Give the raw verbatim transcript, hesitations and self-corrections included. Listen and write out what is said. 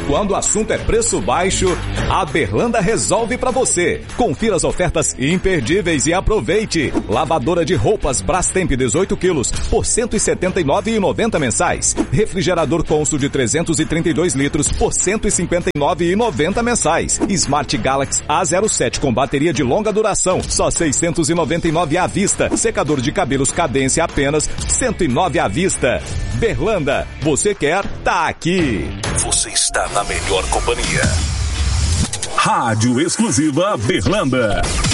Quando o assunto é preço baixo, a Berlanda resolve pra você. Confira as ofertas imperdíveis e aproveite. Lavadora de roupas Brastemp dezoito quilos por cento e setenta e nove reais e noventa centavos mensais. Refrigerador Consul de trezentos e trinta e dois litros por cento e cinquenta e nove reais e noventa centavos mensais. Smart Galaxy A zero sete com bateria de longa duração, só seiscentos e noventa e nove reais à vista. Secador de cabelos Cadência apenas cento e nove reais à vista. Berlanda, você quer? Tá aqui. Você está na melhor companhia. Rádio Exclusiva Berlanda.